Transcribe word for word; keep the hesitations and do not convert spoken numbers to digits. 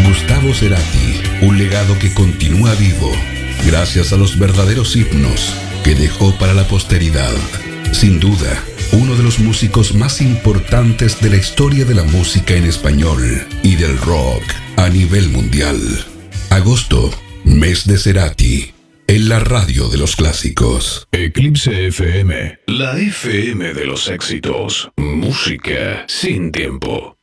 Gustavo Cerati, un legado que continúa vivo, gracias a los verdaderos himnos que dejó para la posteridad. Sin duda, uno de los músicos más importantes de la historia de la música en español y del rock a nivel mundial. Agosto, mes de Cerati, en la radio de los clásicos. Eclipse F M, la F M de los éxitos. Música sin tiempo.